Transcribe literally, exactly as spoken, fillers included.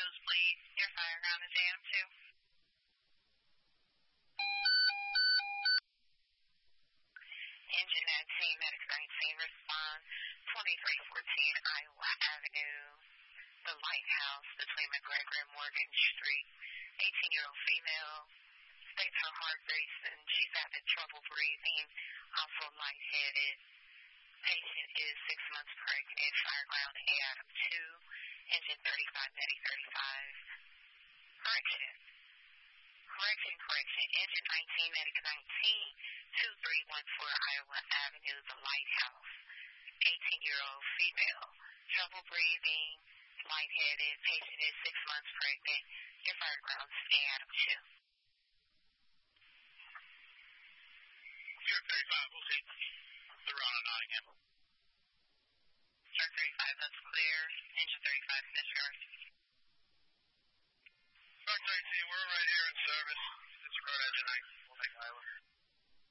nosebleed. Your fire ground is A M two. Engine nineteen, medic nineteen, respond. twenty-three fourteen Iowa Avenue, the lighthouse between McGregor and Morgan Street. eighteen-year-old female, states her heart racing. She's having trouble breathing, also lightheaded. Patient is six months pregnant. Fire ground A M two, engine thirty-five, medic thirty-five. Correction. Correction, correction. Engine nineteen, medic nineteen, two three one four Iowa Avenue, the lighthouse. eighteen-year-old female, trouble breathing, lightheaded. Patient is six months pregnant. Your fire ground is A M two. Sure, thirty-five, we'll see. The run on Nottingham. Star thirty-five, that's clear. Engine thirty-five, discharge. Star nineteen, we're right here in service. It's road engine nine. We'll take Iowa.